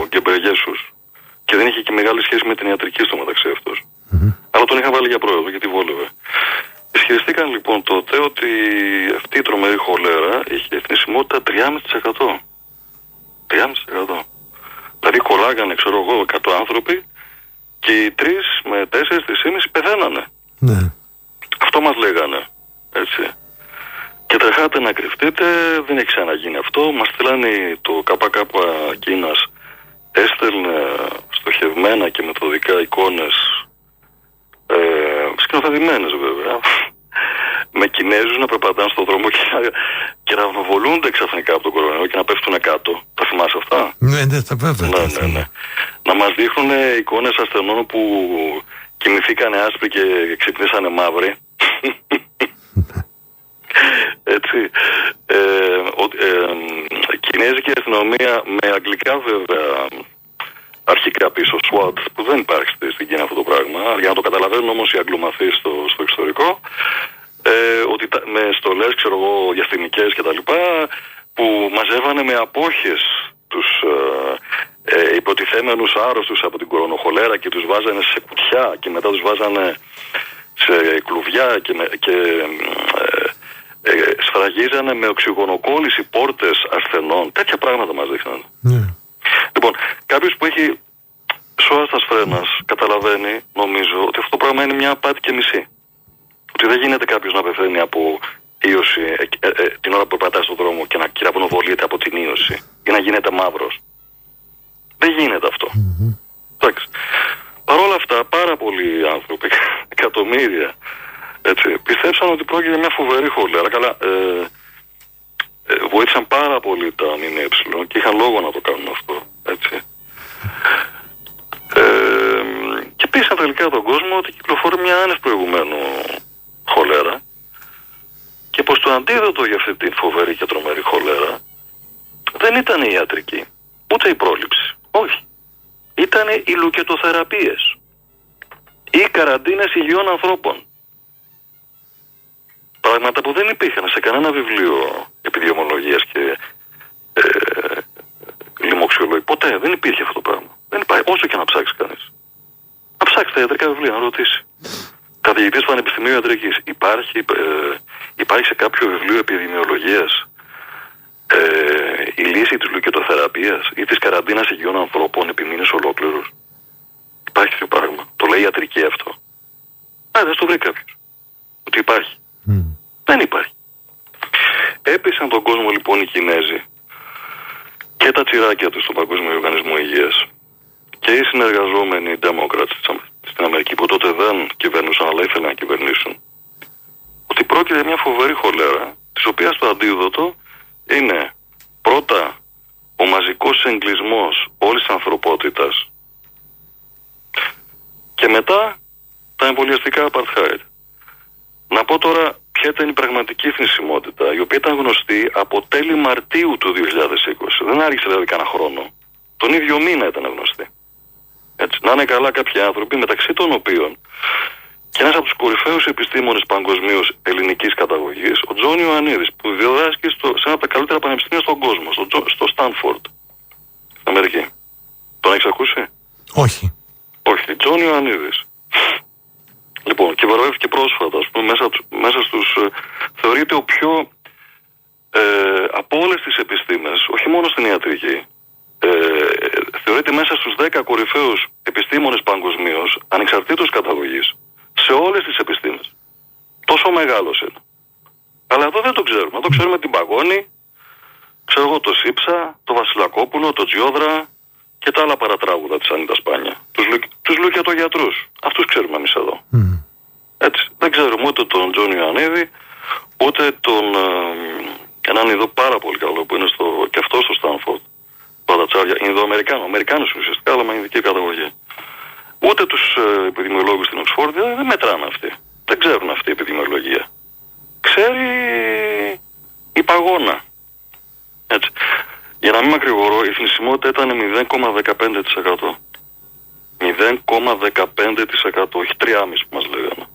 Γκεμπρεγέσους. Και δεν είχε και μεγάλη σχέση με την ιατρική στο μεταξύ αυτός. Αλλά τον είχαν βάλει για πρόεδρο γιατί βόλευε. Ισχυριστήκαν λοιπόν τότε ότι αυτή η τρομερή χολέρα είχε θνησιμότητα 3,5%. 3,5%. Δηλαδή κολλάγανε, ξέρω εγώ, 100 άνθρωποι και οι 3 με 4, 3,5 πεθαίνανε. Ναι. Αυτό μας λέγανε. Έτσι. Και τρεχάτε να κρυφτείτε, δεν έχει ξαναγίνει αυτό. Μας στείλανε το ΚΚ Κίνας, έστελνε στοχευμένα και μεθοδικά εικόνες, σκηνοθετημένες βέβαια, με Κινέζους να περπατάνε στον δρόμο και να βολούνται ξαφνικά από τον κορονοϊό και να πέφτουν κάτω. Τα θυμάσαι αυτά? Ναι, τα βέβαια. Ναι. Να μας δείχνουν εικόνες ασθενών που κοιμηθήκανε άσπροι και ξυπνήσανε μαύροι. Έτσι. Κινέζικη αστυνομία με αγγλικά βέβαια αρχικά πίσω, SWAT, που δεν υπάρχει στην Κίνα αυτό το πράγμα, για να το καταλαβαίνουν όμως οι αγγλομαθείς στο εξωτερικό, ότι με στολές, ξέρω εγώ, διαστημικές και τα λοιπά, που μαζεύανε με απόχες τους υποτιθέμενους άρρωστους από την κορονοχολέρα και τους βάζανε σε κουτιά και μετά τους βάζανε σε κλουβιά και σφραγίζανε με οξυγονοκόλληση πόρτες ασθενών. Τέτοια πράγματα μας δείχνανε. Λοιπόν, κάποιος που έχει σώα στα σφρένας καταλαβαίνει, νομίζω, ότι αυτό το πράγμα είναι μια απάτη και μισή. Ότι δεν γίνεται κάποιος να πεθαίνει από ίωση την ώρα που περπατάει στον δρόμο και να κυραπνοβολείται από την ίωση ή να γίνεται μαύρος. Δεν γίνεται αυτό. Εντάξει. Παρ' όλα αυτά, πάρα πολλοί άνθρωποι, εκατομμύρια, έτσι, πιστέψαν ότι πρόκειται για μια φοβερή χολέρα. Καλά, βοήθησαν πάρα πολύ τα ΜΜΕ και είχαν λόγο να το κάνουν αυτό. Έτσι. Και πείσαν τελικά τον κόσμο ότι κυκλοφορεί μια άνευ προηγουμένου χολέρα και πως το αντίδοτο για αυτή την φοβερή και τρομερή χολέρα δεν ήταν η ιατρική, ούτε η πρόληψη. Όχι. Ήταν οι λουκετοθεραπείες ή καραντίνες υγιών ανθρώπων. Πράγματα που δεν υπήρχαν σε κανένα βιβλίο επιδημιολογίας και λοιμοξιολογίας. Ποτέ δεν υπήρχε αυτό το πράγμα. Δεν υπάρχει, όσο και να ψάξει κανείς. Να ψάξει τα ιατρικά βιβλία, να ρωτήσει. Καθηγητής του Πανεπιστημίου Ιατρικής. Υπάρχει σε κάποιο βιβλίο επιδημιολογίας η λύση της λουκετοθεραπείας ή της καραντίνας υγιών ανθρώπων επί μήνες ολόκληρους? Υπάρχει αυτό το πράγμα. Το λέει ιατρική αυτό. Δεν το βρει κάποιος. Ότι υπάρχει. Δεν υπάρχει. Έπεισαν τον κόσμο λοιπόν οι Κινέζοι και τα τσιράκια τους στον Παγκόσμιο Οργανισμό Υγείας και οι συνεργαζόμενοι Democrats στην Αμερική που τότε δεν κυβερνούσαν αλλά ήθελαν να κυβερνήσουν, ότι πρόκειται για μια φοβερή χολέρα της οποίας το αντίδοτο είναι πρώτα ο μαζικός εγκλισμός όλης της ανθρωπότητας και μετά τα εμβολιαστικά apartheid. Να πω τώρα ποια ήταν η πραγματική θνησιμότητα, η οποία ήταν γνωστή από τέλη Μαρτίου του 2020. Δεν άργησε δηλαδή κανένα χρόνο. Τον ίδιο μήνα ήταν γνωστή. Έτσι. Να είναι καλά κάποιοι άνθρωποι, μεταξύ των οποίων και ένας από τους κορυφαίους επιστήμονες παγκοσμίως ελληνικής καταγωγής, ο Τζον Ιωαννίδης, που διδάσκει σε ένα από τα καλύτερα πανεπιστήμια στον κόσμο, στο Στάνφορντ, στην Αμερική. Τον έχεις ακούσει? Όχι. Όχι. Τζον Ιωαννίδης. Λοιπόν, και βαρβεύτηκε πρόσφατα, ας πούμε, μέσα στους θεωρείται ο πιο από όλες τις επιστήμες, όχι μόνο στην ιατρική, θεωρείται μέσα στους 10 κορυφαίους επιστήμονες παγκοσμίως, ανεξαρτήτως καταγωγής, σε όλες τις επιστήμες. Τόσο μεγάλος είναι. Αλλά εδώ δεν το ξέρουμε. Το ξέρουμε την Παγώνη, ξέρω εγώ το Σύψα, το Βασιλακόπουλο, το Τζιόδρα και τα άλλα παρατράγουδα της Ανίτα Σπάνια. Τους λουκιατογιατρούς. Αυτούς ξέρουμε εμείς εδώ. Έτσι. Δεν ξέρουμε ούτε τον Τζον Ιωαννίδη, ούτε έναν ειδό πάρα πολύ καλό που είναι και αυτό στο Στάνφορντ. Πατατσάρια, Αμερικάνους ουσιαστικά, αλλά με ειδική καταγωγή. Ούτε τους επιδημιολόγους στην Οξφόρδη δεν μετράνε αυτοί. Δεν ξέρουν αυτή η επιδημιολογία. Ξέρει η Παγώνα. Έτσι. Για να μην μακρηγορώ, η θνησιμότητα ήταν 0,15%. 0,15%, όχι 3,5% που μας λέγανε.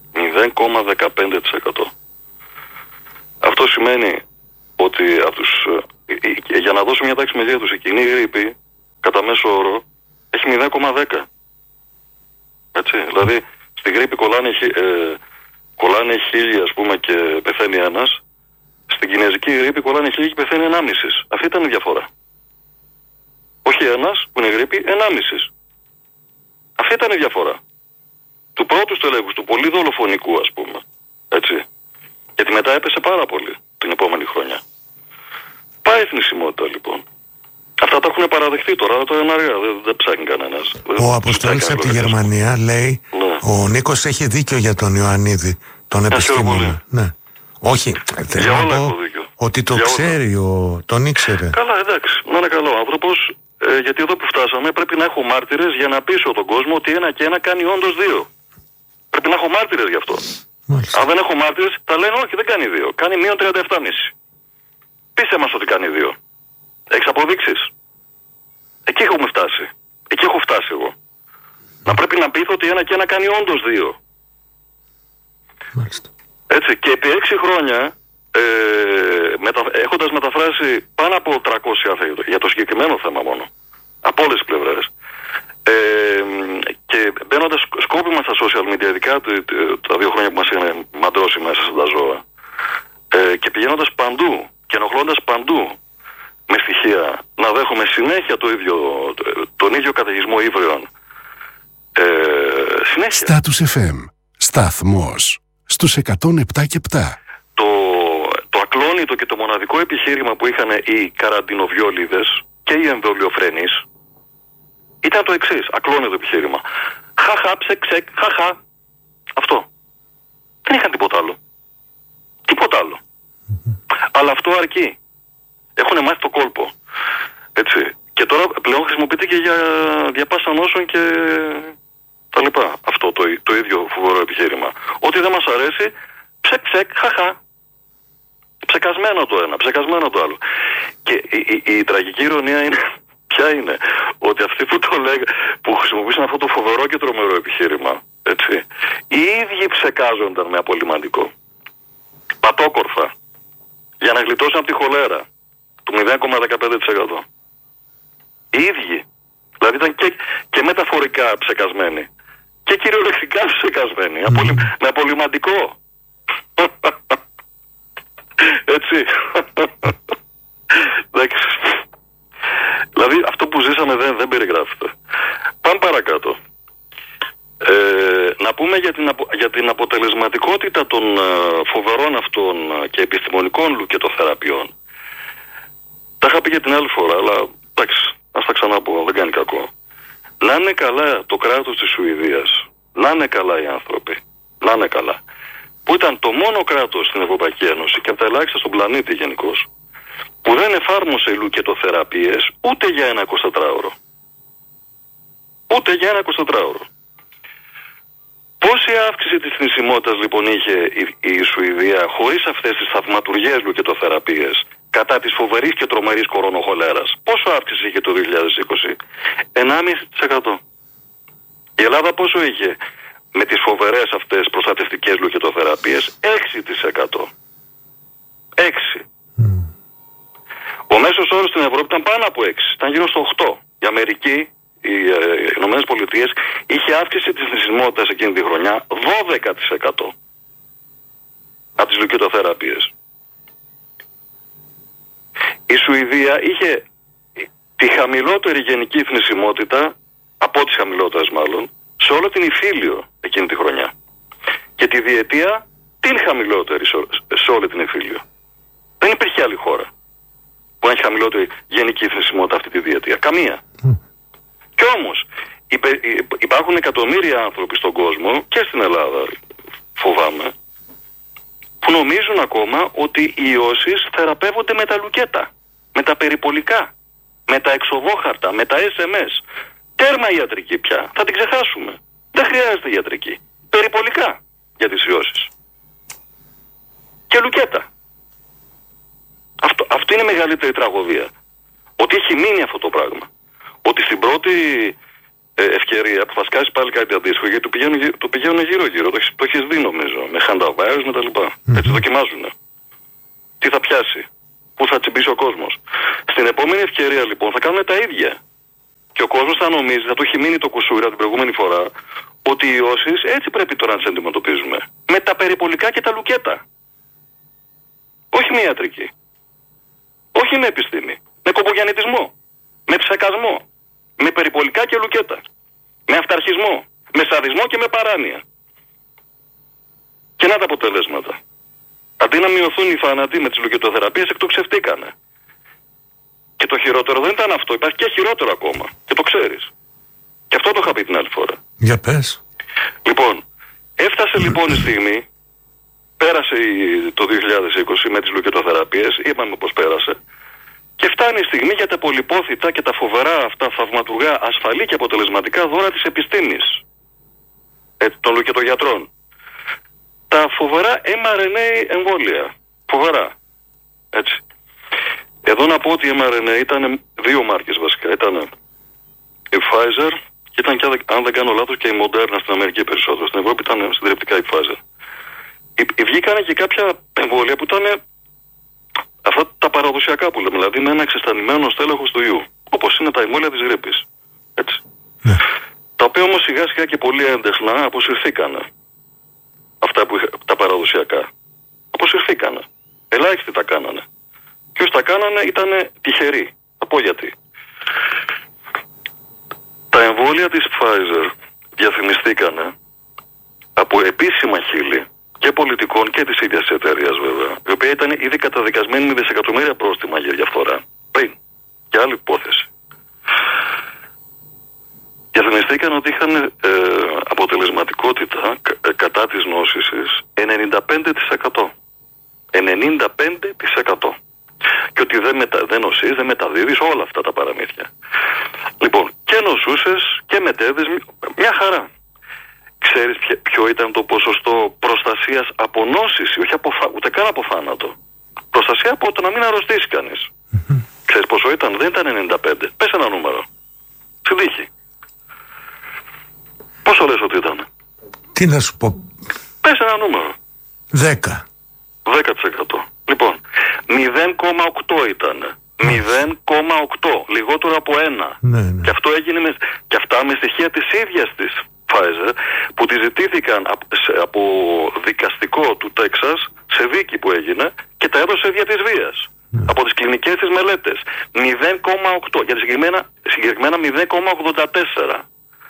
0,15%. Αυτό σημαίνει ότι για να δώσω μια τάξη μεγέθους, η κοινή γρίπη κατά μέσο όρο έχει 0,10. Έτσι, δηλαδή στη γρίπη κολλάνε 1000 ας πούμε και πεθαίνει ένας. Στην κινέζικη γρίπη κολλάνε 1000 και πεθαίνει 1,5. Αυτή ήταν η διαφορά. Όχι ένας που είναι γρίπη, 1,5. Αυτή ήταν η διαφορά. Του πρώτου στελέχους, του πολύ δολοφονικού ας πούμε. Έτσι. Γιατί μετά έπεσε πάρα πολύ την επόμενη χρονιά. Πάει η θνησιμότητα λοιπόν. Αυτά τα έχουν παραδεχτεί τώρα, το είναι αργά, δεν ψάχνει κανένας. Ο Αποστόλης από τη Γερμανία λέει, ναι. Ο Νίκος έχει δίκιο για τον Ιωαννίδη, τον επιστήμονα. Ναι. Όχι, θέλω να πω ότι το ξέρει, τον ήξερε. Καλά, εντάξει, να είναι καλό. Ο άνθρωπος, γιατί εδώ που φτάσαμε πρέπει να έχω μάρτυρες για να πείσω τον κόσμο ότι 1 και 1 κάνει όντως 2. Πρέπει να έχω μάρτυρες γι' αυτό. Μάλιστα. Αν δεν έχω μάρτυρες, θα λένε όχι, δεν κάνει 2. Κάνει -37,5. Πείσε μας ότι κάνει 2. Έχεις αποδείξεις. Εκεί έχουμε φτάσει. Εκεί έχω φτάσει εγώ. Να πρέπει να πείθω ότι 1 και 1 κάνει όντως 2. Μάλιστα. Έτσι, και επί 6 χρόνια έχοντας μεταφράσει πάνω από 300 άρθρα για το συγκεκριμένο θέμα μόνο, από όλες τις πλευρές, και μπαίνοντας σκόπιμα στα social media, ειδικά τα 2 χρόνια που μας είχαν μαντρώσει μέσα στα ζώα, και πηγαίνοντας παντού και ενοχλώντας παντού με στοιχεία, να δέχομαι συνέχεια τον ίδιο καταιγισμό ύβρεων. Συνέχεια. Status FM, σταθμός στους 107,7. Το ακλόνητο και το μοναδικό επιχείρημα που είχαν οι καραντινοβιόλιδες και οι εμβολιοφρενείς ήταν το εξής, ακλόνητο επιχείρημα. Χαχα, ψεκ, χαχα. Αυτό. Δεν είχαν τίποτα άλλο. Τίποτα άλλο. Αλλά αυτό αρκεί. Έχουν μάθει το κόλπο. Έτσι. Και τώρα πλέον χρησιμοποιείται και για διαπάσα νόσων και τα λοιπά. Αυτό το ίδιο φοβερό επιχείρημα. Ό,τι δεν μας αρέσει, ψεκ, χαχα. Ψεκασμένο το ένα, ψεκασμένο το άλλο. Και η τραγική ειρωνία είναι, ποια είναι, ότι αυτοί που χρησιμοποιήσαν αυτό το φοβερό και τρομερό επιχείρημα, έτσι, οι ίδιοι ψεκάζονταν με απολυμαντικό. Πατόκορφα. Για να γλιτώσουν από τη χολέρα του 0,15%. Οι ίδιοι. Δηλαδή ήταν και μεταφορικά ψεκασμένοι και κυριολεκτικά ψεκασμένοι. Με απολυμαντικό. Έτσι. Εντάξει. Δηλαδή αυτό που ζήσαμε δεν περιγράφεται. Πάμε παρακάτω. Να πούμε για την αποτελεσματικότητα των φοβερών αυτών και επιστημονικών λουκετοθεραπείων. Τα είχα πει για την άλλη φορά, αλλά εντάξει, ας τα ξαναπώ, δεν κάνει κακό. Να είναι καλά το κράτος της Σουηδίας, να είναι καλά οι άνθρωποι, να είναι καλά, που ήταν το μόνο κράτος στην Ευρωπαϊκή Ένωση και από τα ελάχιστα στον πλανήτη γενικώς, που δεν εφάρμοσε λουκετοθεραπείες ούτε για ένα 24ωρο. Ούτε για ένα 24ωρο. Πόση αύξηση της θνησιμότητας λοιπόν είχε η Σουηδία χωρίς αυτές τις θαυματουργές λουκετοθεραπείες κατά της φοβερής και τρομερής κορονοχολέρας? Πόσο αύξηση είχε το 2020? 1,5%. Η Ελλάδα πόσο είχε με τις φοβερές αυτές προστατευτικές λουκετοθεραπείες? 6%. 6%. Ο μέσος όρος στην Ευρώπη ήταν πάνω από 6%. Ήταν γύρω στο 8%. Η Αμερική, οι Ηνωμένες Πολιτείες, είχε αύξηση της θνησιμότητας εκείνη τη χρονιά 12% από τις λουκετοθεραπείες. Η Σουηδία είχε τη χαμηλότερη γενική θνησιμότητα, από τις χαμηλότερες μάλλον, σε όλο την Ιφίλιο εκείνη τη χρονιά. Και τη διετία την χαμηλότερη σε όλη την Ιφίλιο. Δεν υπήρχε άλλη χώρα που έχει χαμηλότερη γενική θνησιμότητα αυτή τη διετία. Καμία. Κι όμως υπάρχουν εκατομμύρια άνθρωποι στον κόσμο και στην Ελλάδα, φοβάμαι, που νομίζουν ακόμα ότι οι ιώσεις θεραπεύονται με τα λουκέτα, με τα περιπολικά, με τα εξοδόχαρτα, με τα SMS. Τέρμα ιατρική πια. Θα την ξεχάσουμε. Δεν χρειάζεται ιατρική. Περιπολικά για τις ιώσεις. Και λουκέτα. Αυτό είναι η μεγαλύτερη τραγωδία. Ότι έχει μείνει αυτό το πράγμα. Ότι στην πρώτη ευκαιρία που θα σκάσει πάλι κάτι αντίστοιχο, γιατί το πηγαίνουν γύρω-γύρω, το έχεις δει νομίζω, με χανταβάιρους με τα λοιπά. Έτσι δοκιμάζουν. Τι θα πιάσει, πού θα τσιμπήσει ο κόσμος. Στην επόμενη ευκαιρία λοιπόν θα κάνουν τα ίδια. Και ο κόσμος θα νομίζει, θα του έχει μείνει το κουσούρα την προηγούμενη φορά, ότι οι ιώσεις έτσι πρέπει τώρα να τις αντιμετωπίζουμε. Με τα περιπολικά και τα λουκέτα. Όχι με ιατρική. Όχι με επιστήμη. Με κομπογιαννητισμό. Με ψεκασμό. Με περιπολικά και λουκέτα. Με αυταρχισμό. Με σαδισμό και με παράνοια. Και να τα αποτελέσματα. Αντί να μειωθούν οι θάνατοι με τις λουκετοθεραπείες, εκτοξευτήκανε. Και το χειρότερο δεν ήταν αυτό. Υπάρχει και χειρότερο ακόμα. Και το ξέρεις. Και αυτό το είχα πει την άλλη φορά. Για πες. Λοιπόν, έφτασε λοιπόν η στιγμή, πέρασε το 2020 με τις λουκετοθεραπείες, είπαμε πως πέρασε, και φτάνει η στιγμή για τα πολυπόθητα και τα φοβερά αυτά θαυματουργά, ασφαλή και αποτελεσματικά δώρα της επιστήμης, των λουκετογιατρών. Τα φοβερά mRNA εμβόλια. Φοβερά. Έτσι. Εδώ να πω ότι η mRNA ήταν δύο μάρκες βασικά. Ήταν η Pfizer και ήταν, και, αν δεν κάνω λάθος, και η Moderna στην Αμερική περισσότερο. Στην Ευρώπη ήταν συντριπτικά η Pfizer. Βγήκανε και κάποια εμβόλια που ήταν αυτά τα παραδοσιακά που λέμε, δηλαδή με ένα εξαισθανημένο στέλεχος του ιού. Όπως είναι τα εμβόλια της γρίπης. Έτσι. Ναι. Τα οποία όμως σιγά σιγά και πολύ έντεχνα αποσυρθήκανε. Αυτά που τα παραδοσιακά. Αποσυρθήκανε. Ελάχιστοι τα κάνανε. Και όσοι τα κάνανε ήταν τυχεροί. Από γιατί. Τα εμβόλια της Pfizer διαφημιστήκανε από επίσημα χείλη και πολιτικών και της ίδιας εταιρείας βέβαια, η οποία ήταν ήδη καταδικασμένη με δισεκατομμύρια πρόστιμα για διαφθορά. Πριν. Και άλλη υπόθεση. Διαφημιστήκαν ότι είχαν αποτελεσματικότητα κατά της νόσησης 95%. 95%. Και ότι δεν νοσείς, δεν μεταδίδεις, όλα αυτά τα παραμύθια. Λοιπόν, και νοσούσες και μετέδεις, μια χαρά. Ξέρεις ποιο ήταν το ποσοστό προστασίας από νόσηση, όχι ούτε καν από θάνατο. Προστασία από το να μην αρρωστήσει κανείς. Ξέρεις πόσο ήταν? Δεν ήταν 95. Πες ένα νούμερο. Στην τύχη. Πόσο λες ότι ήταν? Τι να σου πω. Πες ένα νούμερο. 10. 10%. Λοιπόν, 0,8 ήταν. 0,8. Λιγότερο από 1. Ναι. Και αυτό έγινε και αυτά με στοιχεία της ίδιας της Pfizer, που τη ζητήθηκαν από δικαστικό του Τέξας σε δίκη που έγινε και τα έδωσε δια της βίας. Ναι. Από τις κλινικές της μελέτες. 0,8. Για συγκεκριμένα 0,84.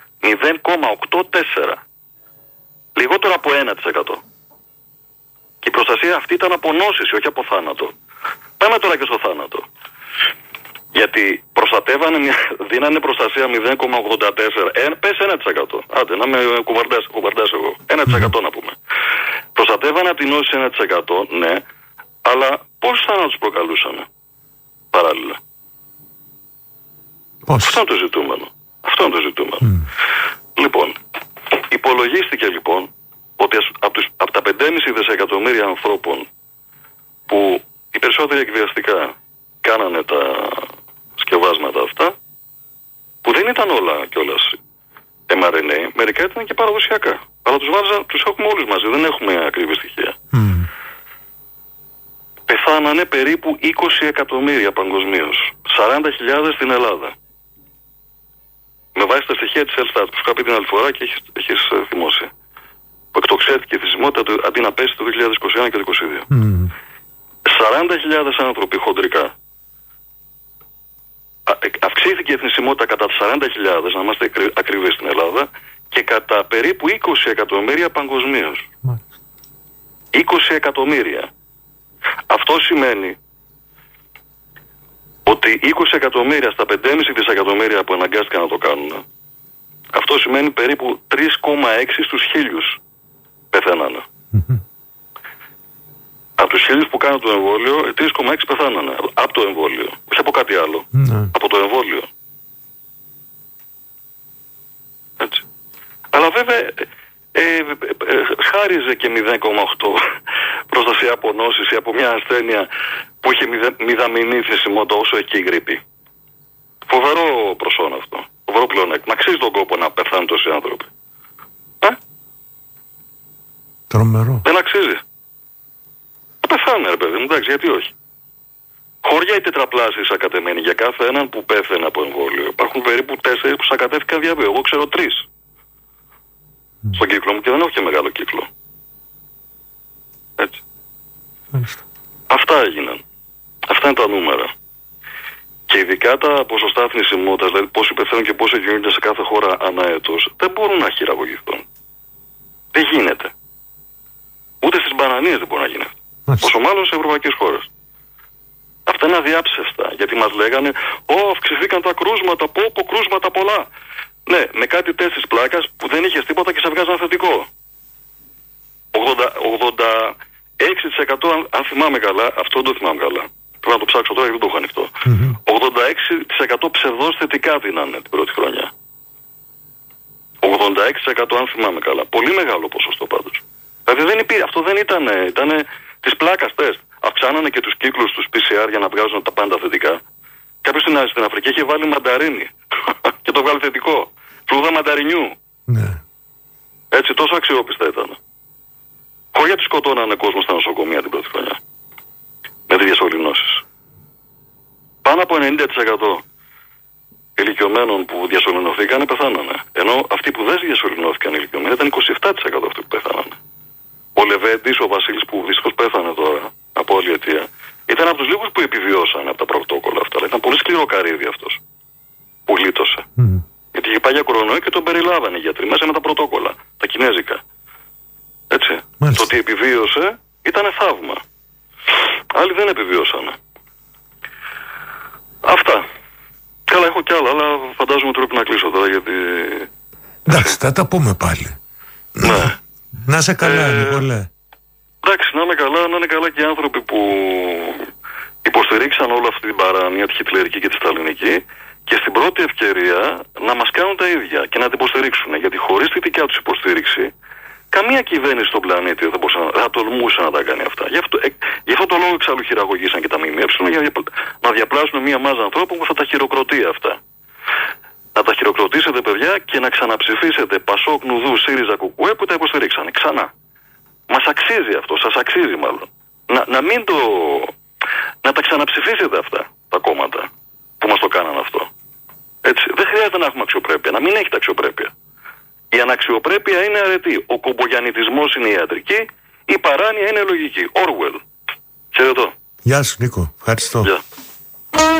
0,84. Λιγότερο από 1%. Και η προστασία αυτή ήταν από νόσηση, όχι από θάνατο. Πάμε τώρα και στο θάνατο. Γιατί δίνανε προστασία 0,84. Πες 1%. Άντε, να με κουβαρντάς εγώ. 1% να πούμε. Προστατεύανε από την νόση 1%, ναι, αλλά πόσους θάνατους προκαλούσανε παράλληλα? Αυτό είναι το ζητούμενο. Λοιπόν, υπολογίστηκε λοιπόν ότι από τα 5,5 δισεκατομμύρια ανθρώπων που οι περισσότεροι εκβιαστικά κάνανε τα σκευάσματα αυτά, που δεν ήταν όλα κιόλας mRNA, μερικά ήταν και παραδοσιακά. Αλλά τους έχουμε όλους μαζί, δεν έχουμε ακριβή στοιχεία. Πεθάνανε περίπου 20 εκατομμύρια παγκοσμίως. 40.000 στην Ελλάδα. Με βάση τα στοιχεία της Ελστάτ, που σου είχα πει την άλλη φορά και έχεις θυμώσει. Που εκτοξεύτηκε η θνησιμότητα αντί να πέσει το 2021 και το 2022. 40.000 άνθρωποι χοντρικά. Αυξήθηκε η θνησιμότητα κατά 40.000, να είμαστε ακριβείς στην Ελλάδα, και κατά περίπου 20 εκατομμύρια παγκοσμίως. 20 εκατομμύρια. Αυτό σημαίνει ότι 20 εκατομμύρια στα 5,5 δισεκατομμύρια που αναγκάστηκαν να το κάνουν, αυτό σημαίνει περίπου 3,6 στους 1.000 πεθαίνανε. Από τους 1.000 που κάνουν το εμβόλιο, 3,6 πεθάνανε. Από το εμβόλιο. Όχι από κάτι άλλο. Από το εμβόλιο. Έτσι. Αλλά βέβαια χάριζε και 0,8 προστασία από νόσηση, από μια ασθένεια που είχε μηδαμινή θνησιμότητα όσο έχει και η γρίπη. Φοβερό προσόν αυτό. Φοβερό πλεονέκτημα. Αξίζει τον κόπο να πεθάνουν τόσοι άνθρωποι. Τρομερό. Δεν αξίζει. Πεθάνε ρε παιδί μου, εντάξει, γιατί όχι. Χώρια οι τετραπλάσεις ακατεμένοι για κάθε έναν που πέθανε από εμβόλιο. Υπάρχουν περίπου 4 που σακατεύτηκαν διαβίω. Εγώ ξέρω 3 στον κύκλο μου και δεν έχω και μεγάλο κύκλο. Έτσι. Αυτά έγιναν. Αυτά είναι τα νούμερα. Και ειδικά τα ποσοστά θνησιμότητας, δηλαδή πόσοι πεθαίνουν και πόσοι γεννιούνται σε κάθε χώρα ανά έτος, δεν μπορούν να χειραγωγηθούν. Δεν γίνεται. Ούτε στις μπανανίες δεν μπορεί να γίνει αυτό. Πόσο μάλλον σε ευρωπαϊκές χώρες. Αυτά είναι αδιάψευστα. Γιατί μας λέγανε, αυξηθήκαν τα κρούσματα, πω κρούσματα πολλά. Ναι, με κάτι τεστ της πλάκας που δεν είχες τίποτα και σε βγάζαν θετικό. 86% αν θυμάμαι καλά, αυτό δεν το θυμάμαι καλά. Πρέπει να το ψάξω τώρα γιατί δεν το έχω ανοιχτό. 86% ψευδώς θετικά δίνανε την πρώτη χρονιά. 86% αν θυμάμαι καλά. Πολύ μεγάλο ποσοστό πάντως. Δηλαδή αυτό δεν ήταν της πλάκας τεστ. Αυξάνανε και τους κύκλους τους PCR για να βγάζουν τα πάντα θετικά. Κάποιος στην Αφρική είχε βάλει μανταρίνι και το βγάλει θετικό. Φλούδα μανταρινιού. Ναι. Έτσι, τόσο αξιόπιστα ήταν. Χώρια τους σκοτώνανε κόσμο στα νοσοκομεία την πρώτη χρονιά. Με τις διασωληνώσεις. Πάνω από 90% ηλικιωμένων που διασωληνωθήκανε πεθάνανε. Ενώ αυτοί που δεν διασωληνώθηκαν ηλικιωμένοι ήταν 27% αυτοί που πεθάνανε. Ο Λεβέντης, ο Βασίλης που δυστυχώς πέθανε τώρα από άλλη αιτία, ήταν από τους λίγους που επιβιώσαν από τα πρωτόκολλα αυτά. Αλλά ήταν πολύ σκληρό καρύδι αυτός που γλίτωσε. Γιατί είχε πάει για κορονοϊό και τον περιλάβανε οι γιατροί μέσα με τα πρωτόκολλα, τα κινέζικα. Έτσι. Το ότι επιβίωσε ήταν θαύμα. Άλλοι δεν επιβιώσανε. Αυτά. Καλά, έχω κι άλλα, αλλά φαντάζομαι ότι πρέπει να κλείσω τώρα γιατί... Εντάξει, θα τα πούμε πάλι. Ναι. Να είσαι καλά, Νικόλε. Εντάξει, να είναι καλά και οι άνθρωποι που υποστηρίξαν όλη αυτή την παράνοια, τη χιτλερική και τη σταλινική, και στην πρώτη ευκαιρία να μας κάνουν τα ίδια και να την υποστηρίξουν. Γιατί χωρίς τη δικιά τους υποστήριξη, καμία κυβέρνηση στον πλανήτη δεν θα τολμούσε να τα κάνει αυτά. Γι' αυτό το λόγο εξάλλου χειραγωγήσαν και τα ΜΜΕ για να διαπλάσουν μια μάζα ανθρώπων που θα τα χειροκροτεί αυτά. Να τα χειροκροτήσετε, παιδιά, και να ξαναψηφίσετε Πασόκ, Νουδού, ΣΥΡΙΖΑ, ΚΚΕ που τα υποστηρίξανε. Ξανά. Μας αξίζει αυτό, σας αξίζει μάλλον. Να τα ξαναψηφίσετε αυτά τα κόμματα που μας το κάνανε αυτό. Έτσι. Δεν χρειάζεται να έχουμε αξιοπρέπεια, να μην έχετε αξιοπρέπεια. Η αναξιοπρέπεια είναι αρετή. Ο κομπογιανιτισμός είναι ιατρική, η παράνοια είναι λογική. Orwell. Χαιρετώ. Γεια σου, Νίκο. Ευχαριστώ. Γεια.